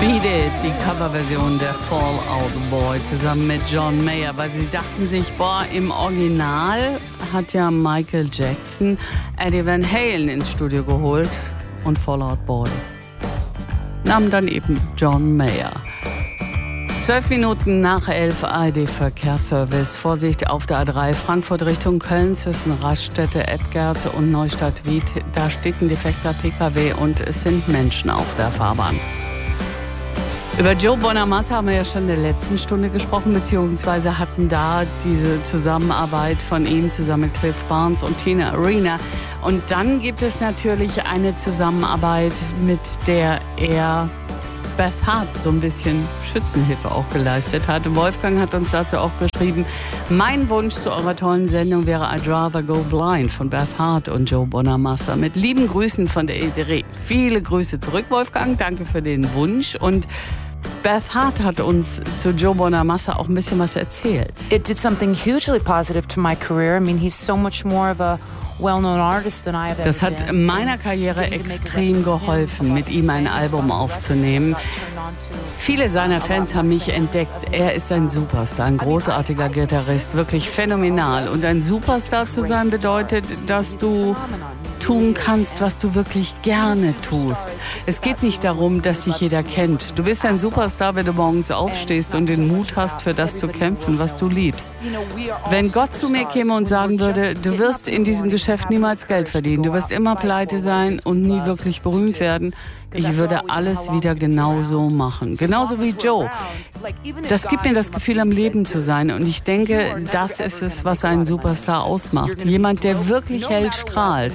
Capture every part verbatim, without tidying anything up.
Beat It, die Coverversion der Fall Out Boy zusammen mit John Mayer, weil sie dachten sich, boah, im Original hat ja Michael Jackson Eddie Van Halen ins Studio geholt und Fall Out Boy nahm dann eben John Mayer. Zwölf Minuten nach elf, A R D-Verkehrsservice. Vorsicht auf der A drei Frankfurt Richtung Köln zwischen Raststätte, Edgard und Neustadt-Wied. Da steht ein defekter P K W und es sind Menschen auf der Fahrbahn. Über Joe Bonamassa haben wir ja schon in der letzten Stunde gesprochen, beziehungsweise hatten da diese Zusammenarbeit von ihm zusammen mit Cliff Barnes und Tina Arena. Und dann gibt es natürlich eine Zusammenarbeit, mit der er Beth Hart so ein bisschen Schützenhilfe auch geleistet hat. Wolfgang hat uns dazu auch geschrieben, mein Wunsch zu eurer tollen Sendung wäre I'd Rather Go Blind von Beth Hart und Joe Bonamassa. Mit lieben Grüßen von der E D R E. Viele Grüße zurück, Wolfgang. Danke für den Wunsch. Und Beth Hart hat uns zu Joe Bonamassa auch ein bisschen was erzählt. It did something hugely positive to my career. I mean, he's so much more of a well-known artist than I have ever been. Das hat meiner Karriere extrem geholfen, mit ihm ein Album aufzunehmen. Viele seiner Fans haben mich entdeckt. Er ist ein Superstar, ein großartiger Gitarrist, wirklich phänomenal. Und ein Superstar zu sein bedeutet, dass du tun kannst, was du wirklich gerne tust. Es geht nicht darum, dass dich jeder kennt. Du bist ein Superstar, wenn du morgens aufstehst und den Mut hast, für das zu kämpfen, was du liebst. Wenn Gott zu mir käme und sagen würde, du wirst in diesem Geschäft niemals Geld verdienen, du wirst immer pleite sein und nie wirklich berühmt werden, ich würde alles wieder genauso machen. Genauso wie Joe. Das gibt mir das Gefühl, am Leben zu sein. Und ich denke, das ist es, was einen Superstar ausmacht. Jemand, der wirklich hell strahlt.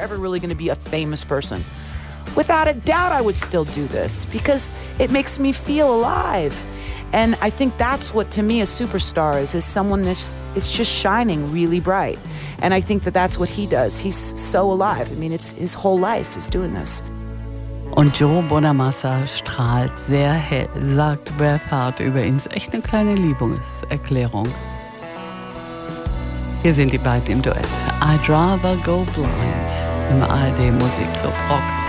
Without a doubt, I would still do this because it makes me feel alive. And I think that's what, to me, a superstar is, is someone that is just shining really bright. And I think that that's what he does. He's so alive. I mean, it's his whole life is doing this. Und Joe Bonamassa strahlt sehr hell, sagt Beth Hart über ihn. Ist echt eine kleine Liebeserklärung. Hier sind die beiden im Duett. I'd Rather Go Blind im A R D Musikclub Rock.